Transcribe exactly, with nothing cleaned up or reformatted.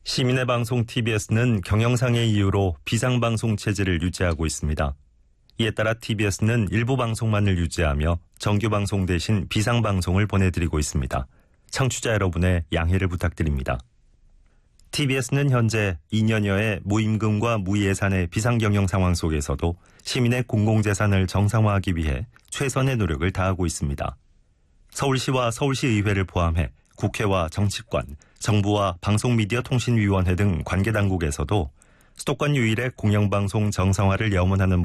시민의 방송 티비에스는 경영상의 이유로 비상방송 체제를 유지하고 있습니다. 이에 따라 티비에스는 일부 방송만을 유지하며 정규방송 대신 비상방송을 보내드리고 있습니다. 청취자 여러분의 양해를 부탁드립니다. 티비에스는 현재 이 년여의 무임금과 무예산의 비상경영 상황 속에서도 시민의 공공재산을 정상화하기 위해 최선의 노력을 다하고 있습니다. 서울시와 서울시의회를 포함해 국회와 정치권, 정부와 방송미디어통신위원회 등 관계당국에서도 수도권 유일의 공영방송 정상화를 염원하는